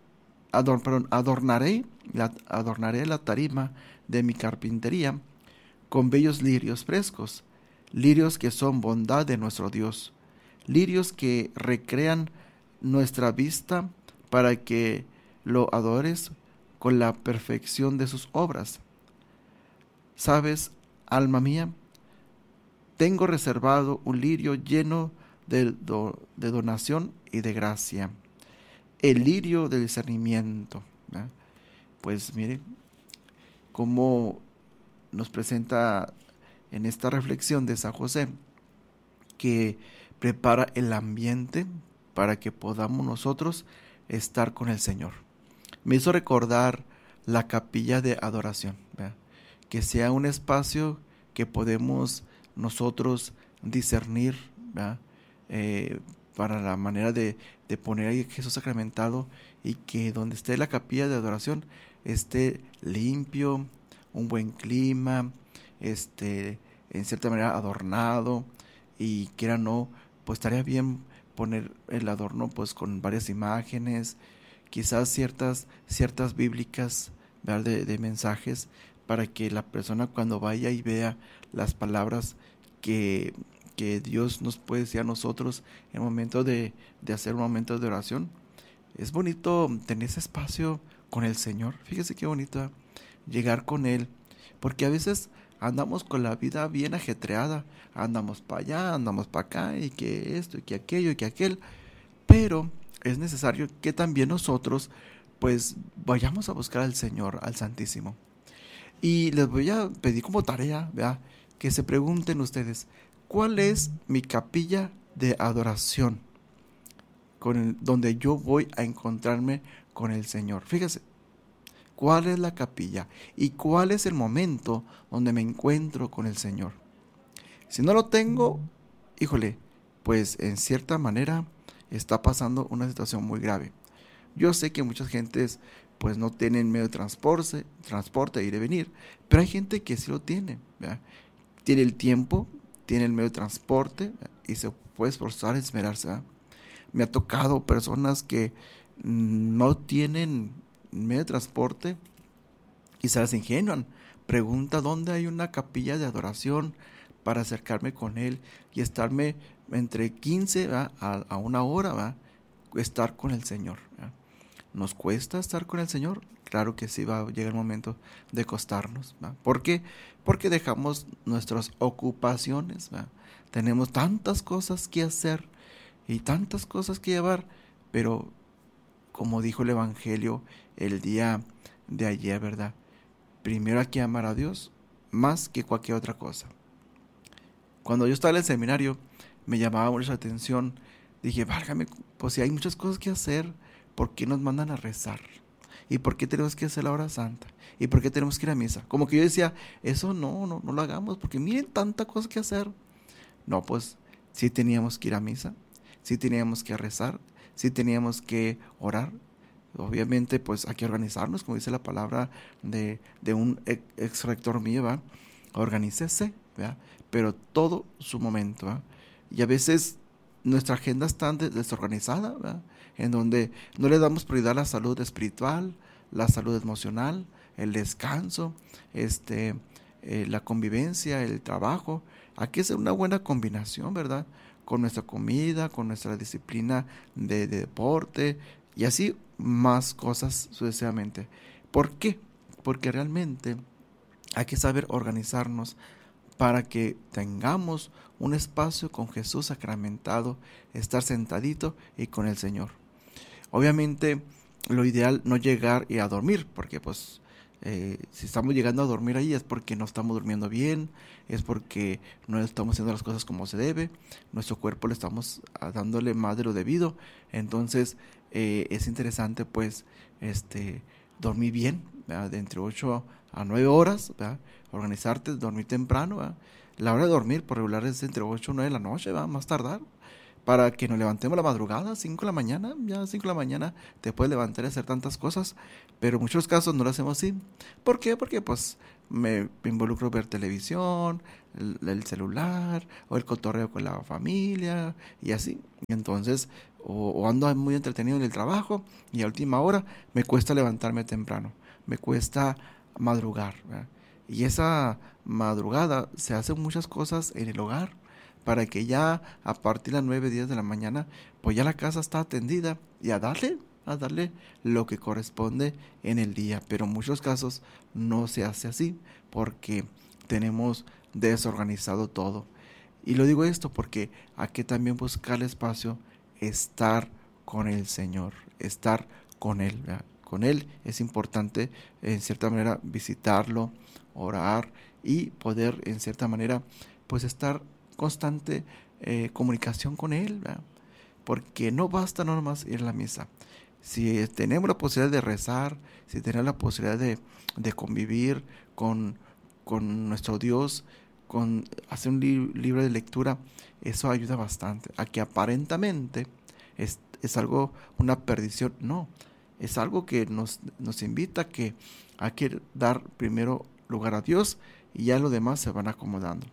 de mi carpintería con bellos lirios frescos, lirios que son bondad de nuestro Dios, lirios que recrean nuestra vista para que lo adores con la perfección de sus obras. ¿Sabes, alma mía? Tengo reservado un lirio lleno de donación y de gracia, el lirio del discernimiento, ¿verdad? Pues mire cómo nos presenta en esta reflexión de San José, que prepara el ambiente para que podamos nosotros estar con el Señor. Me hizo recordar la capilla de adoración, ¿verdad? Que sea un espacio que podemos nosotros discernir, ¿verdad? Para la manera de poner ahí Jesús sacramentado, y que donde esté la capilla de adoración esté limpio, un buen clima, en cierta manera adornado, y quiera no, pues estaría bien poner el adorno pues con varias imágenes, quizás ciertas bíblicas, ¿verdad? de mensajes, para que la persona cuando vaya y vea las palabras que Dios nos puede decir a nosotros en el momento de hacer un momento de oración. Es bonito tener ese espacio con el Señor. Fíjese qué bonito llegar con Él, porque a veces andamos con la vida bien ajetreada, andamos para allá, andamos para acá, y que esto, y que aquello, y que aquel, pero es necesario que también nosotros pues vayamos a buscar al Señor, al Santísimo. Y les voy a pedir como tarea, ¿verdad?, que se pregunten ustedes, ¿cuál es mi capilla de adoración donde yo voy a encontrarme con el Señor? Fíjese, ¿cuál es la capilla y cuál es el momento donde me encuentro con el Señor? Si no lo tengo, híjole, pues en cierta manera está pasando una situación muy grave. Yo sé que muchas gentes pues no tienen medio de transporte, ir y venir, pero hay gente que sí lo tiene, ¿verdad? Tiene el tiempo, tiene el medio de transporte, ¿verdad?, y se puede esforzar, esmerarse, ¿verdad? Me ha tocado personas que no tienen medio de transporte y se las ingenian. Pregunta dónde hay una capilla de adoración para acercarme con Él y estarme entre 15 a una hora, ¿verdad?, estar con el Señor, ¿verdad? ¿Nos cuesta estar con el Señor? Claro que sí, va a llegar el momento de acostarnos, ¿verdad? ¿Por qué? Porque dejamos nuestras ocupaciones, ¿verdad? Tenemos tantas cosas que hacer y tantas cosas que llevar, pero como dijo el Evangelio el día de ayer, ¿verdad?, primero hay que amar a Dios más que cualquier otra cosa. Cuando yo estaba en el seminario me llamaba mucho la atención, dije, válgame, pues si hay muchas cosas que hacer, ¿por qué nos mandan a rezar? ¿Y por qué tenemos que hacer la hora santa? ¿Y por qué tenemos que ir a misa? Como que yo decía, eso no lo hagamos, porque miren tanta cosa que hacer. No, pues sí teníamos que ir a misa, sí teníamos que rezar, sí teníamos que orar. Obviamente pues hay que organizarnos, como dice la palabra de un ex rector mío, ¿verdad? Organícese, ¿verdad? Pero todo su momento, ¿verdad? Y a veces nuestra agenda está desorganizada, ¿verdad?, en donde no le damos prioridad a la salud espiritual, la salud emocional, el descanso, la convivencia, el trabajo. Hay que hacer una buena combinación, ¿verdad?, con nuestra comida, con nuestra disciplina de deporte y así más cosas sucesivamente. ¿Por qué? Porque realmente hay que saber organizarnos para que tengamos un espacio con Jesús sacramentado, estar sentadito y con el Señor. Obviamente lo ideal no llegar y a dormir, porque pues si estamos llegando a dormir ahí es porque no estamos durmiendo bien, es porque no estamos haciendo las cosas como se debe, nuestro cuerpo le estamos dándole más de lo debido. Entonces es interesante pues dormir bien, ¿verdad? De entre 8 a 9 horas, ¿verdad? Organizarte, dormir temprano, ¿verdad? La hora de dormir por regular es entre 8 o 9 de la noche, ¿verdad? Más tardar, para que nos levantemos la madrugada, 5 de la mañana, ya 5 de la mañana te puedes levantar y hacer tantas cosas, pero en muchos casos no lo hacemos así. ¿Por qué? Porque pues me involucro en ver televisión, el celular, o el cotorreo con la familia, y así. Entonces, o ando muy entretenido en el trabajo, y a última hora me cuesta levantarme temprano, me cuesta madrugar, ¿verdad? Y esa madrugada se hacen muchas cosas en el hogar, para que ya a partir de las 9, 10 de la mañana, pues ya la casa está atendida y a darle lo que corresponde en el día. Pero en muchos casos no se hace así porque tenemos desorganizado todo. Y lo digo esto porque hay que también buscar el espacio, estar con el Señor, estar con Él, ¿verdad? Con Él es importante en cierta manera visitarlo, orar y poder en cierta manera pues estar constante comunicación con Él, ¿verdad? Porque no basta nomás ir a la misa. Si tenemos la posibilidad de rezar, si tenemos la posibilidad de convivir con nuestro Dios, con hacer un libro de lectura, eso ayuda bastante. A que aparentemente es algo, una perdición, no, es algo que nos invita a que hay que dar primero lugar a Dios y ya lo demás se van acomodando.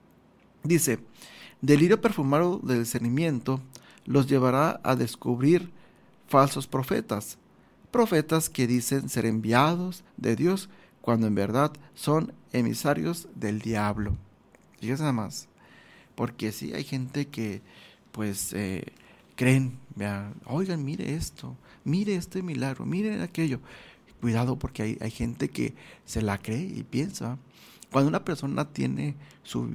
Dice, delirio perfumado del discernimiento los llevará a descubrir falsos profetas que dicen ser enviados de Dios cuando en verdad son emisarios del diablo. Fíjense nada más, porque sí hay gente que pues creen, oigan, mire esto, mire este milagro, mire aquello. Cuidado porque hay gente que se la cree y piensa. Cuando una persona tiene su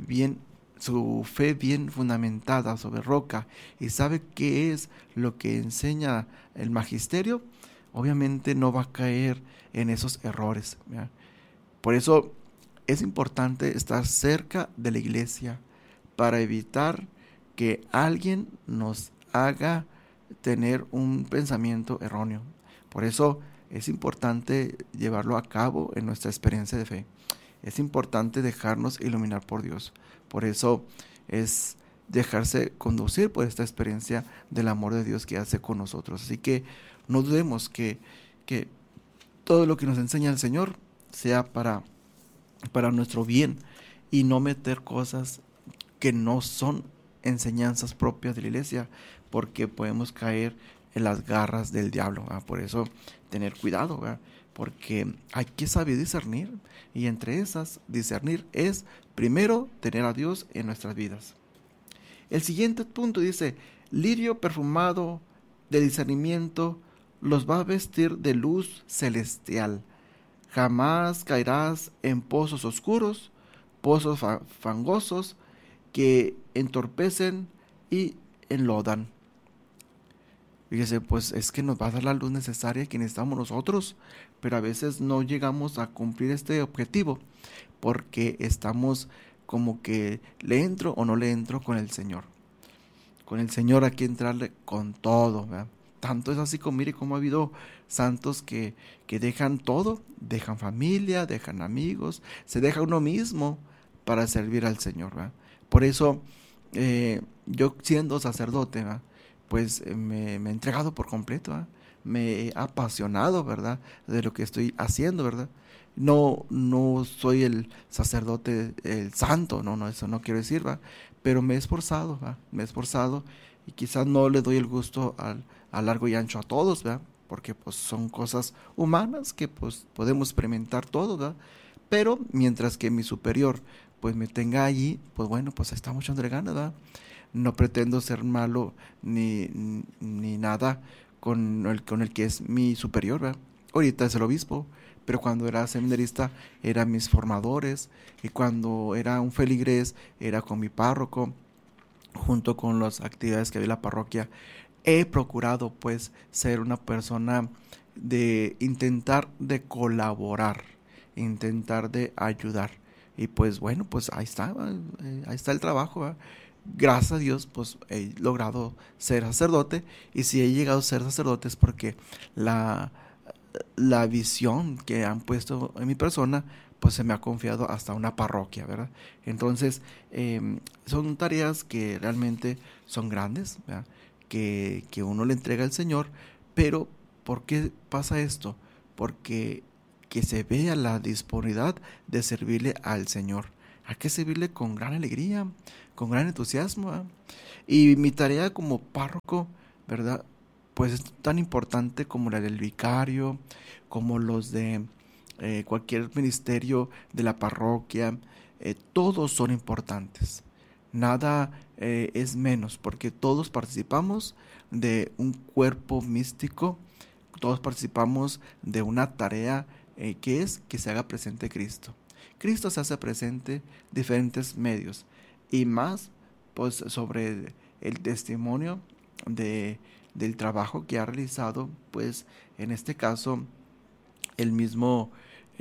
fe bien fundamentada sobre roca y sabe qué es lo que enseña el magisterio, obviamente no va a caer en esos errores, ¿verdad? Por eso es importante estar cerca de la iglesia para evitar que alguien nos haga tener un pensamiento erróneo. Por eso es importante llevarlo a cabo en nuestra experiencia de fe. Es importante dejarnos iluminar por Dios. Por eso es dejarse conducir por esta experiencia del amor de Dios que hace con nosotros. Así que no dudemos que todo lo que nos enseña el Señor sea para nuestro bien y no meter cosas que no son enseñanzas propias de la iglesia, porque podemos caer en las garras del diablo, ¿verdad? Por eso tener cuidado, ¿verdad? Porque hay que saber discernir, y entre esas, discernir es primero tener a Dios en nuestras vidas. El siguiente punto dice, lirio perfumado de discernimiento los va a vestir de luz celestial. Jamás caerás en pozos oscuros, pozos fangosos que entorpecen y enlodan. Fíjese, pues es que nos va a dar la luz necesaria que necesitamos nosotros, pero a veces no llegamos a cumplir este objetivo porque estamos como que le entro o no le entro con el Señor. Con el Señor hay que entrarle con todo, ¿verdad? Tanto es así como, mire cómo ha habido santos que dejan todo, dejan familia, dejan amigos, se deja uno mismo para servir al Señor, ¿verdad? Por eso yo siendo sacerdote, ¿verdad?, pues me he entregado por completo, ¿verdad? Me he apasionado, ¿verdad?, de lo que estoy haciendo, ¿verdad? No soy el sacerdote, el santo, no, eso no quiero decir, ¿verdad? Pero me he esforzado, ¿verdad? Me he esforzado y quizás no le doy el gusto a largo y ancho a todos, ¿verdad? Porque pues son cosas humanas que pues podemos experimentar todos, ¿verdad? Pero mientras que mi superior pues me tenga allí, pues bueno, pues estamos echándole ganas, ¿verdad? No pretendo ser malo ni nada con el que es mi superior, ¿verdad? Ahorita es el obispo, pero cuando era seminarista eran mis formadores, y cuando era un feligrés era con mi párroco, junto con las actividades que había en la parroquia. He procurado pues ser una persona de intentar de colaborar, intentar de ayudar. Y pues bueno, pues ahí está el trabajo, ¿verdad? Gracias a Dios, pues he logrado ser sacerdote, y si he llegado a ser sacerdote es porque la visión que han puesto en mi persona, pues se me ha confiado hasta una parroquia, ¿verdad? Entonces, son tareas que realmente son grandes, ¿verdad? Que uno le entrega al Señor, pero ¿por qué pasa esto? Porque que se vea la disponibilidad de servirle al Señor. Hay que servirle con gran alegría, con gran entusiasmo, ¿verdad? Y mi tarea como párroco, ¿verdad?, pues es tan importante como la del vicario, como los de cualquier ministerio de la parroquia. Todos son importantes. Nada es menos, porque todos participamos de un cuerpo místico, todos participamos de una tarea que es que se haga presente Cristo. Cristo se hace presente en diferentes medios, y más pues sobre el testimonio del trabajo que ha realizado, pues en este caso el mismo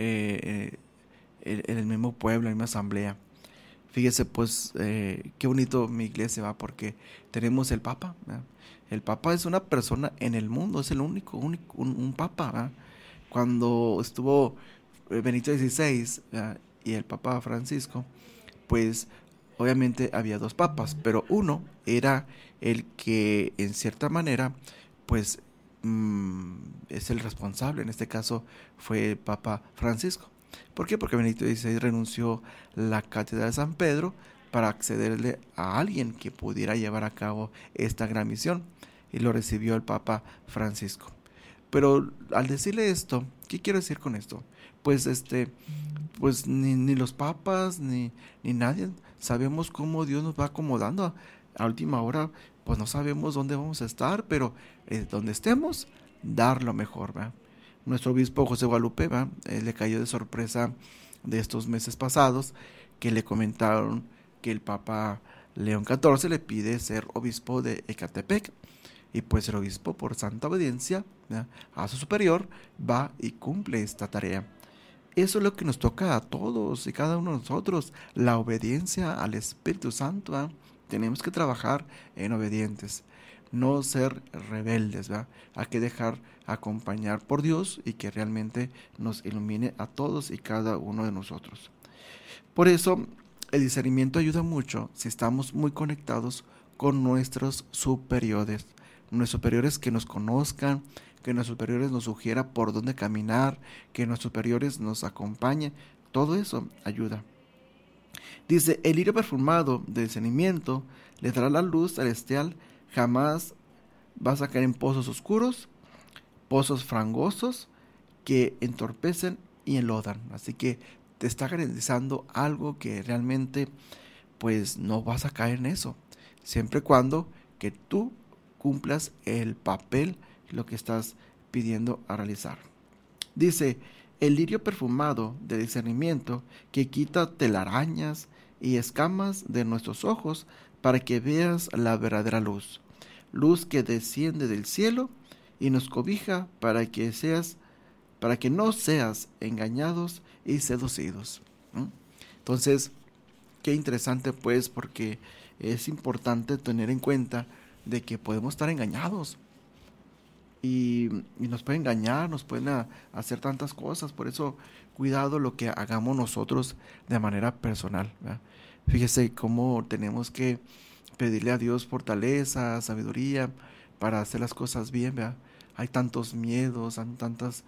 el mismo pueblo, la misma asamblea. Fíjese pues qué bonito mi iglesia, va, porque tenemos el Papa, ¿verdad? El Papa es una persona en el mundo, es el único un Papa, ¿verdad? Cuando estuvo Benito XVI, ¿verdad?, y el Papa Francisco, pues obviamente había dos papas, pero uno era el que en cierta manera pues es el responsable. En este caso fue el Papa Francisco. ¿Por qué? Porque Benito XVI renunció la cátedra de San Pedro para accederle a alguien que pudiera llevar a cabo esta gran misión, y lo recibió el Papa Francisco. Pero al decirle esto, ¿qué quiero decir con esto? Pues pues ni los papas ni nadie sabemos cómo Dios nos va acomodando. A última hora pues no sabemos dónde vamos a estar, pero donde estemos, dar lo mejor, ¿verdad? Nuestro obispo José Guadalupe, ¿verdad?, le cayó de sorpresa de estos meses pasados que le comentaron que el Papa León XIV le pide ser obispo de Ecatepec, y pues el obispo, por santa obediencia, ¿verdad?, a su superior, va y cumple esta tarea. Eso es lo que nos toca a todos y cada uno de nosotros, la obediencia al Espíritu Santo, ¿verdad? Tenemos que trabajar en obedientes, no ser rebeldes, ¿verdad? Hay que dejar acompañar por Dios y que realmente nos ilumine a todos y cada uno de nosotros. Por eso el discernimiento ayuda mucho si estamos muy conectados con nuestros superiores que nos conozcan, que nuestros superiores nos sugieran por dónde caminar, que nuestros superiores nos acompañen. Todo eso ayuda. Dice, el lirio perfumado de discernimiento le dará la luz celestial, jamás vas a caer en pozos oscuros, pozos fangosos que entorpecen y enlodan. Así que te está garantizando algo que realmente pues no vas a caer en eso, siempre y cuando que tú cumplas el papel, lo que estás pidiendo a realizar. Dice, el lirio perfumado de discernimiento que quita telarañas y escamas de nuestros ojos para que veas la verdadera luz, luz que desciende del cielo y nos cobija para que no seas engañados y seducidos. Entonces, qué interesante pues, porque es importante tener en cuenta de que podemos estar engañados y nos pueden engañar, nos pueden hacer tantas cosas. Por eso cuidado lo que hagamos nosotros de manera personal, ¿verdad? Fíjese cómo tenemos que pedirle a Dios fortaleza, sabiduría para hacer las cosas bien, ¿verdad? Hay tantos miedos, hay tantos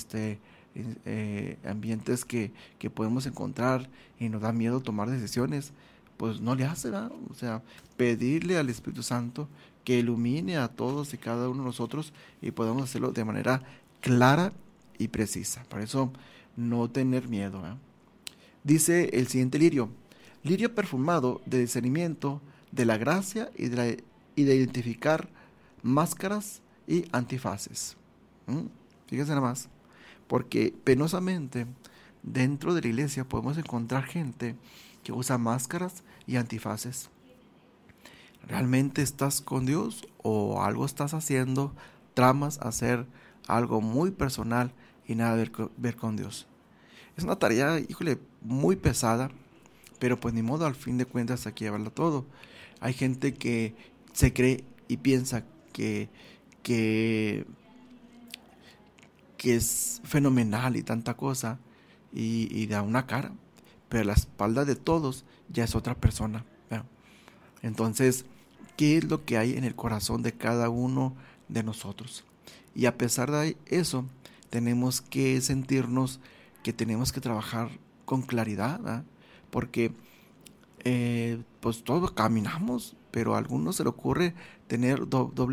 ambientes que podemos encontrar y nos da miedo tomar decisiones. Pues no le hace, ¿verdad? O sea, pedirle al Espíritu Santo que ilumine a todos y cada uno de nosotros y podamos hacerlo de manera clara y precisa. Por eso, no tener miedo, ¿verdad? Dice el siguiente lirio perfumado de discernimiento de la gracia y de identificar máscaras y antifaces. Fíjense nada más, porque penosamente dentro de la iglesia podemos encontrar gente que usa máscaras y antifaces. ¿Realmente estás con Dios o algo estás haciendo, tramas hacer algo muy personal y nada que ver con Dios. Es una tarea, híjole, muy pesada, pero pues ni modo, al fin de cuentas hay que llevarlo todo. Hay gente que se cree y piensa que es fenomenal y tanta cosa, y da una cara, pero la espalda de todos ya es otra persona, ¿verdad? Entonces, ¿qué es lo que hay en el corazón de cada uno de nosotros? Y a pesar de eso, tenemos que sentirnos que tenemos que trabajar con claridad, ¿verdad? Porque pues todos caminamos, pero a algunos se le ocurre tener doble